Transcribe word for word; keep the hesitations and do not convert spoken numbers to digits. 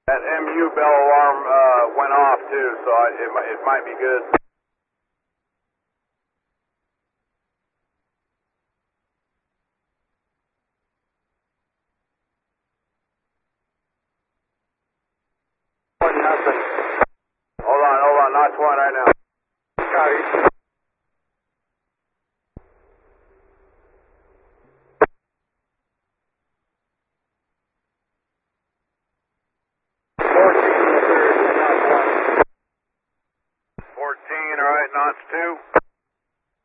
That M U bell alarm uh, went off too, so I, it, might, it might be good. Nothing. Hold on, hold on, notch one right now. Copy. fourteen, all right, notch two.